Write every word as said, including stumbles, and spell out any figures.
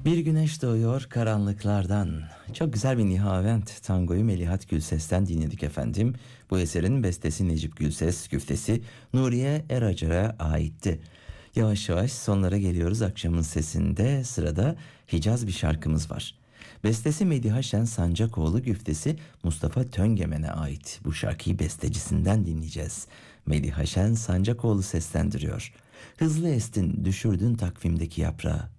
Bir güneş doğuyor karanlıklardan. Çok güzel bir Nihavent tangoyu Melihat Gülses'ten dinledik efendim. Bu eserin bestesi Necip Gülses, güftesi Nuriye Eracar'a aitti. Yavaş yavaş sonlara geliyoruz akşamın sesinde. Sırada Hicaz bir şarkımız var. Bestesi Mediha Şen Sancakoğlu, güftesi Mustafa Töngemen'e ait. Bu şarkıyı bestecisinden dinleyeceğiz. Mediha Şen Sancakoğlu seslendiriyor. Hızlı estin, düşürdün takvimdeki yaprağı.